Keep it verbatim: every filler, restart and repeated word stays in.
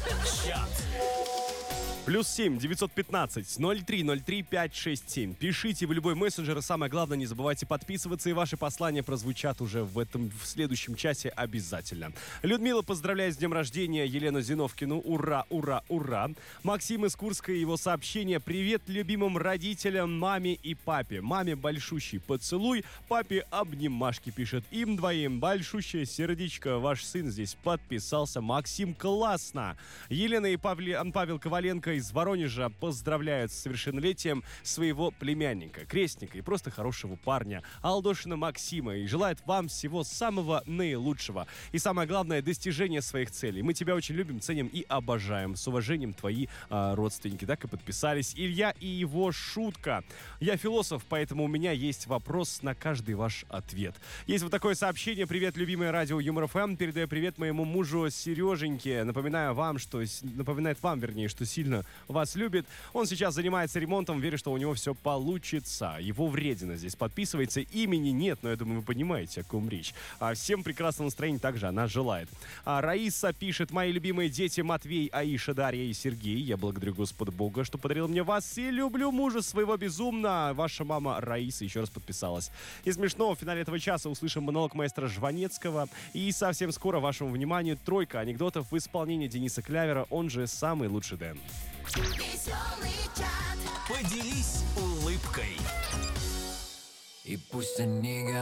Чат. Плюс семь девятьсот пятнадцать ноль три ноль три пять шесть семь. Пишите в любой мессенджер, и самое главное, не забывайте подписываться, и ваши послания прозвучат уже в этом, в следующем часе обязательно. Людмила поздравляет с днем рождения Елену Зиновкину. Ура, ура, ура. Максим из Курска, его сообщение. Привет любимым родителям, маме и папе. Маме большущий поцелуй, папе обнимашки, пишет. Им двоим большущее сердечко. Ваш сын здесь подписался. Максим, классно. Елена и Павле, Павел Коваленко из Воронежа поздравляют с совершеннолетием своего племянника, крестника и просто хорошего парня Алдошина Максима, и желает вам всего самого наилучшего. И самое главное, достижения своих целей. Мы тебя очень любим, ценим и обожаем. С уважением, твои а, родственники. Так и подписались. Илья и его шутка. Я философ, поэтому у меня есть вопрос на каждый ваш ответ. Есть вот такое сообщение. Привет, любимое радио Юмор эф эм. Передаю привет моему мужу Сереженьке. Напоминаю вам, что... Напоминает вам, вернее, что сильно вас любит. Он сейчас занимается ремонтом, верю, что у него все получится. Его вредина здесь подписывается. Имени нет, но я думаю, вы понимаете, о ком речь. А всем прекрасного настроения также она желает. А Раиса пишет: мои любимые дети Матвей, Аиша, Дарья и Сергей. Я благодарю Господа Бога, что подарил мне вас, и люблю мужа своего безумно. Ваша мама Раиса еще раз подписалась. И смешно, в финале этого часа услышим монолог маэстро Жванецкого. И совсем скоро вашему вниманию тройка анекдотов в исполнении Дениса Клявера, он же самый лучший Дэн. Веселый чат. Поделись улыбкой. И пусть они